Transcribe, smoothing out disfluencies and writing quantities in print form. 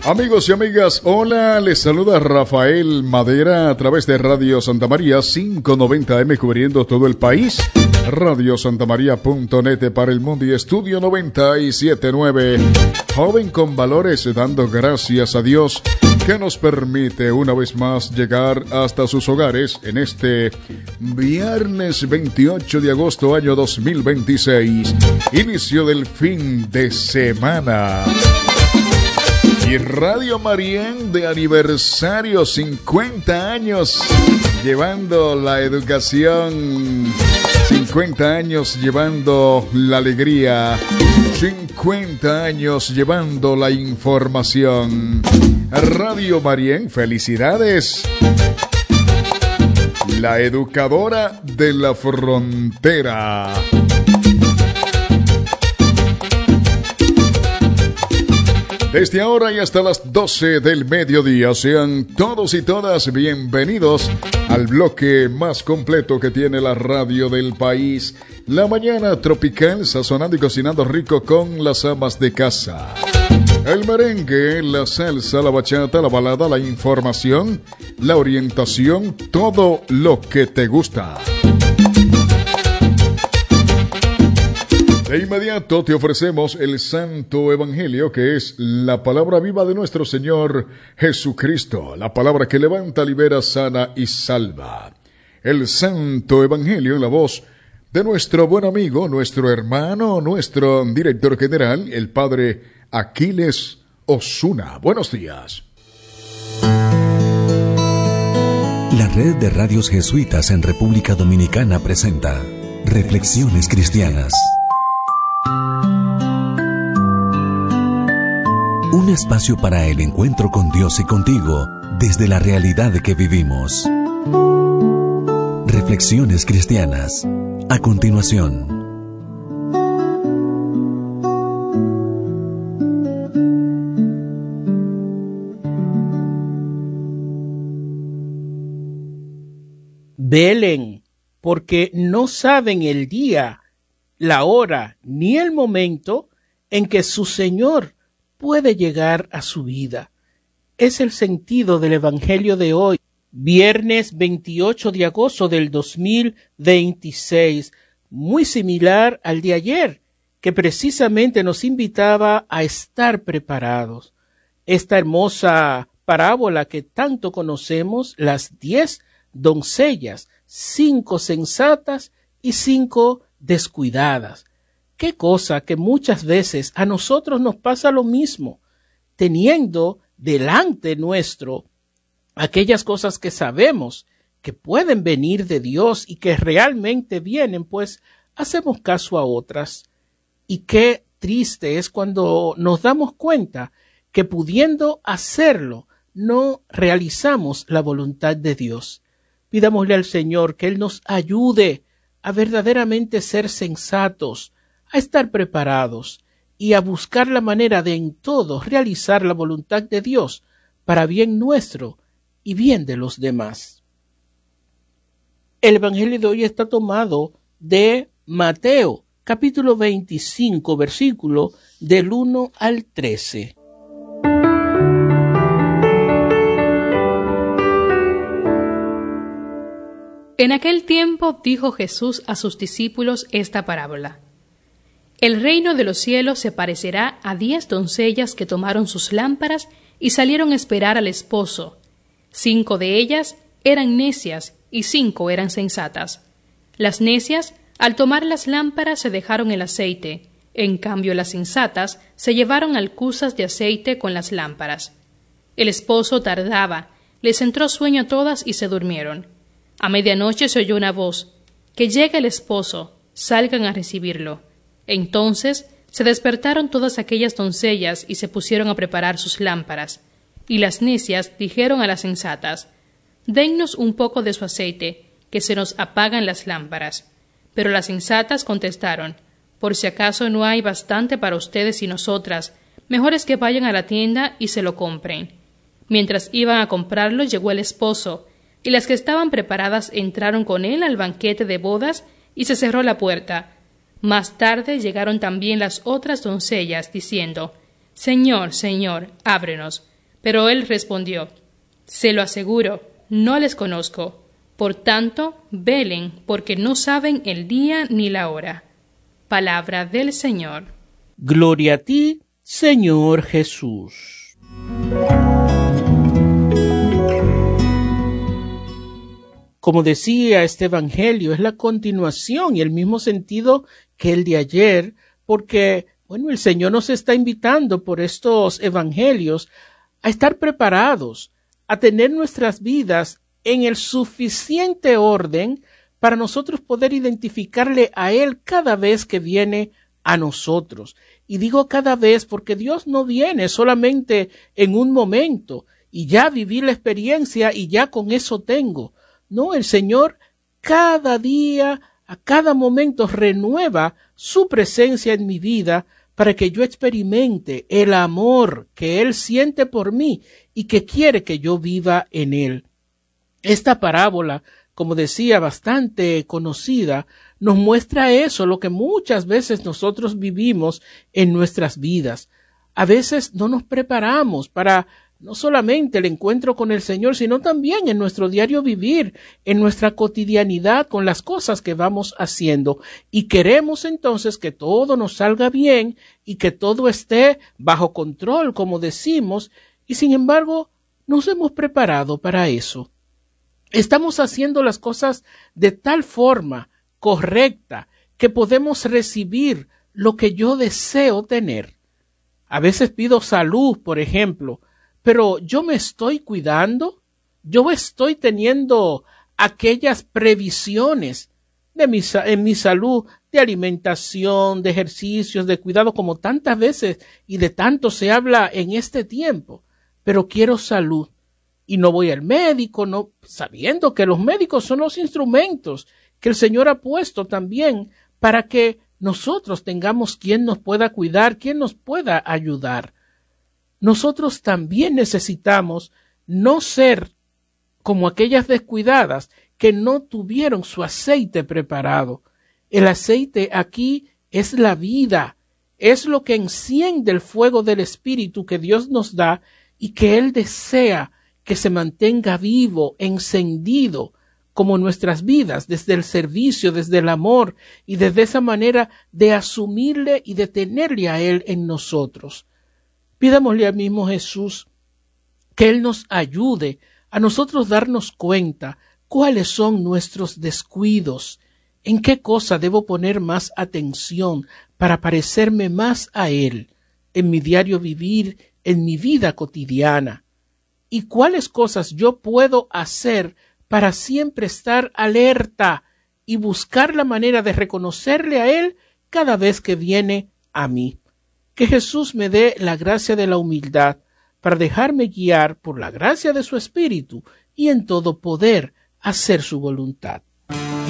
Amigos y amigas, hola, les saluda Rafael Madera a través de Radio Santa María 590M cubriendo todo el país, radiosantamaria.net para el mundo y Estudio 97.9, joven con valores, dando gracias a Dios que nos permite una vez más llegar hasta sus hogares en este viernes 28 de agosto año 2026, inicio del fin de semana. Y Radio Marién de aniversario, 50 años llevando la educación, 50 años llevando la alegría, 50 años llevando la información. Radio Marién, felicidades. La educadora de la frontera. Desde ahora y hasta las 12 del mediodía, sean todos y todas bienvenidos al bloque más completo que tiene la radio del país. La mañana tropical, sazonando y cocinando rico con las amas de casa. El merengue, la salsa, la bachata, la balada, la información, la orientación, todo lo que te gusta. De inmediato te ofrecemos el Santo Evangelio, que es la palabra viva de nuestro Señor Jesucristo, la palabra que levanta, libera, sana y salva. El Santo Evangelio en la voz de nuestro buen amigo, nuestro hermano, nuestro director general, el Padre Aquiles Osuna. Buenos días. La Red de Radios Jesuitas en República Dominicana presenta Reflexiones Cristianas. Un espacio para el encuentro con Dios y contigo desde la realidad que vivimos. Reflexiones Cristianas. A continuación. Velen, porque no saben el día, la hora ni el momento en que su Señor puede llegar a su vida. Es el sentido del Evangelio de hoy, viernes 28 de agosto del 2026, muy similar al de ayer, que precisamente nos invitaba a estar preparados. Esta hermosa parábola que tanto conocemos, las 10 doncellas, 5 sensatas y 5 descuidadas. Qué cosa que muchas veces a nosotros nos pasa lo mismo, teniendo delante nuestro aquellas cosas que sabemos que pueden venir de Dios y que realmente vienen, pues hacemos caso a otras. Y qué triste es cuando nos damos cuenta que pudiendo hacerlo, no realizamos la voluntad de Dios. Pidámosle al Señor que Él nos ayude a verdaderamente ser sensatos, a estar preparados y a buscar la manera de en todo realizar la voluntad de Dios para bien nuestro y bien de los demás. El Evangelio de hoy está tomado de Mateo, capítulo 25, versículo del 1 al 13. En aquel tiempo dijo Jesús a sus discípulos esta parábola. El reino de los cielos se parecerá a 10 doncellas que tomaron sus lámparas y salieron a esperar al esposo. 5 de ellas eran necias y 5 eran sensatas. Las necias, al tomar las lámparas, se dejaron el aceite. En cambio, las sensatas se llevaron alcuzas de aceite con las lámparas. El esposo tardaba, les entró sueño a todas y se durmieron. A medianoche se oyó una voz: que llega el esposo, salgan a recibirlo. Entonces se despertaron todas aquellas doncellas y se pusieron a preparar sus lámparas. Y las necias dijeron a las sensatas: dennos un poco de su aceite, que se nos apagan las lámparas. Pero las sensatas contestaron: por si acaso no hay bastante para ustedes y nosotras, mejor es que vayan a la tienda y se lo compren. Mientras iban a comprarlo, llegó el esposo, y las que estaban preparadas entraron con él al banquete de bodas y se cerró la puerta. Más tarde llegaron también las otras doncellas, diciendo: Señor, Señor, ábrenos. Pero él respondió: Se lo aseguro, no les conozco. Por tanto, velen, porque no saben el día ni la hora. Palabra del Señor. Gloria a ti, Señor Jesús. Como decía, este evangelio es la continuación y el mismo sentido que el de ayer, porque, el Señor nos está invitando por estos evangelios a estar preparados, a tener nuestras vidas en el suficiente orden para nosotros poder identificarle a Él cada vez que viene a nosotros. Y digo cada vez porque Dios no viene solamente en un momento y ya viví la experiencia y ya con eso tengo. No, el Señor cada día, a cada momento renueva su presencia en mi vida para que yo experimente el amor que Él siente por mí y que quiere que yo viva en Él. Esta parábola, como decía, bastante conocida, nos muestra eso, lo que muchas veces nosotros vivimos en nuestras vidas. A veces no nos preparamos para no solamente el encuentro con el Señor, sino también en nuestro diario vivir, en nuestra cotidianidad, con las cosas que vamos haciendo. Y queremos entonces que todo nos salga bien y que todo esté bajo control, como decimos, y sin embargo, nos hemos preparado para eso. Estamos haciendo las cosas de tal forma correcta que podemos recibir lo que yo deseo tener. A veces pido salud, por ejemplo, pero yo me estoy cuidando, yo estoy teniendo aquellas previsiones en mi salud, de alimentación, de ejercicios, de cuidado, como tantas veces y de tanto se habla en este tiempo, pero quiero salud. Y no voy al médico, no, sabiendo que los médicos son los instrumentos que el Señor ha puesto también para que nosotros tengamos quien nos pueda cuidar, quien nos pueda ayudar. Nosotros también necesitamos no ser como aquellas descuidadas que no tuvieron su aceite preparado. El aceite aquí es la vida, es lo que enciende el fuego del Espíritu que Dios nos da y que Él desea que se mantenga vivo, encendido, como nuestras vidas, desde el servicio, desde el amor y desde esa manera de asumirle y de tenerle a Él en nosotros. Pidámosle al mismo Jesús que Él nos ayude a nosotros darnos cuenta cuáles son nuestros descuidos, en qué cosa debo poner más atención para parecerme más a Él en mi diario vivir, en mi vida cotidiana. Y cuáles cosas yo puedo hacer para siempre estar alerta y buscar la manera de reconocerle a Él cada vez que viene a mí. Que Jesús me dé la gracia de la humildad para dejarme guiar por la gracia de su Espíritu y en todo poder hacer su voluntad.